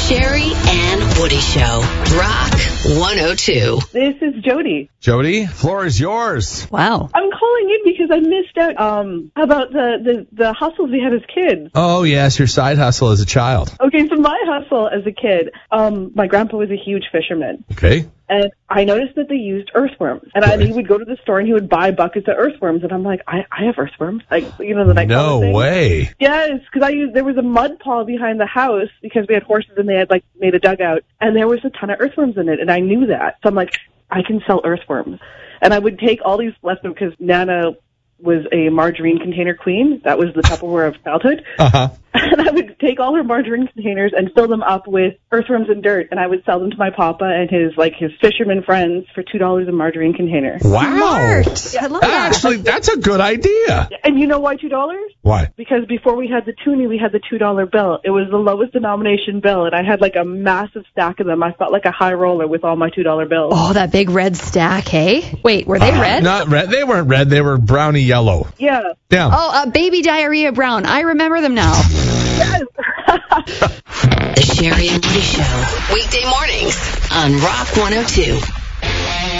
Sherry and Woody Show. Rock 102. This is Jody. Jody, floor is yours. Wow. I'm calling in because I missed out about the hustles we had as kids. Oh, yes, your side hustle as a child. Okay, so my hustle as a kid, my grandpa was a huge fisherman. Okay. And I noticed that they used earthworms. And he would go to the store and he would buy buckets of earthworms. And I'm like, I have earthworms. Like, the night. No way. Yes, because there was a mud pile behind the house because we had horses and they had made a dugout. And there was a ton of earthworms in it. And I knew that. So I'm like, I can sell earthworms. And I would take all these leftovers because Nana was a margarine container queen. That was the Tupperware of childhood. Uh-huh. And I would take all her margarine containers and fill them up with earthworms and dirt, and I would sell them to my papa and his fisherman friends for $2 a margarine container. Wow. Smart. I love that. Actually, that's a good idea. And you know why $2? Why? Because before we had the toonie, we had the $2 bill. It was the lowest denomination bill, and I had a massive stack of them. I felt like a high roller with all my $2 bills. Oh, that big red stack, hey? Wait, were they red? Not red. They weren't red. They were browny yellow. Yeah. Yeah. Oh, baby diarrhea brown. I remember them now. Yes. The Sherry and Woody Show. Weekday mornings on Rock 102.